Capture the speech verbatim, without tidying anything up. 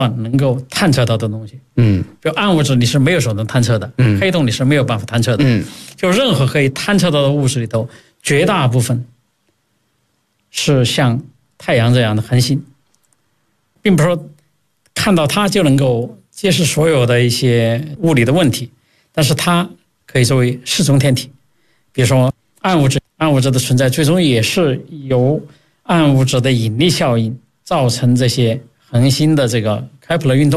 能够探测到的东西。 嗯， 比如暗物质你是没有手能探测的， 嗯， 黑洞你是没有办法探测的。 嗯， 就任何可以探测到的物质里头，绝大部分是像太阳这样的恒星，并不是说看到它就能够揭示所有的一些物理的问题，但是它可以作为示中天体。比如说暗物质，暗物质的存在最终也是由暗物质的引力效应造成这些恒星的这个开普勒运动。